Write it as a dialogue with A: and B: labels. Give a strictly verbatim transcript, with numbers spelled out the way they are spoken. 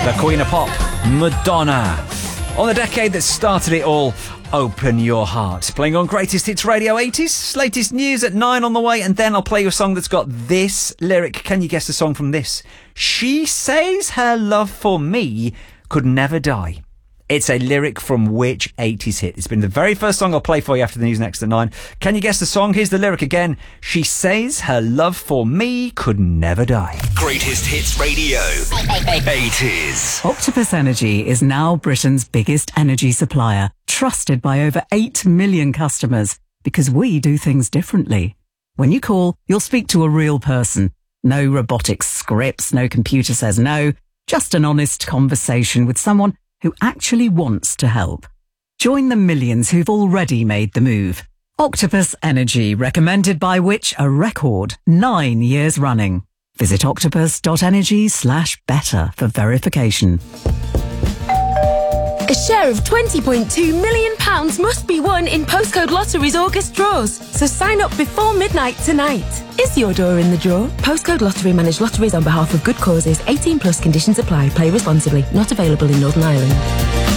A: the Queen of Pop, Madonna. On the decade that started it all, Open Your Heart. Playing on Greatest Hits Radio eighties. Latest news at nine on the way, and then I'll play you a song that's got this lyric. Can you guess the song from this? She says her love for me could never die. It's a lyric from which eighties hit? It's been the very first song I'll play for you after the news next at nine. Can you guess the song? Here's the lyric again. She says her love for me could never die.
B: Greatest Hits Radio eighties.
C: Octopus Energy is now Britain's biggest energy supplier, trusted by over eight million customers, because we do things differently. When you call, you'll speak to a real person. No robotic scripts, no computer says no, just an honest conversation with someone who actually wants to help. Join the millions who've already made the move. Octopus Energy, recommended by Which a record nine years running. Visit octopus.energy slash better for verification.
D: A share of twenty point two million pounds must be won in Postcode Lottery's August draws, so sign up before midnight tonight. Is your door in the draw? Postcode Lottery manage lotteries on behalf of good causes. eighteen plus conditions apply. Play responsibly. Not available in Northern Ireland.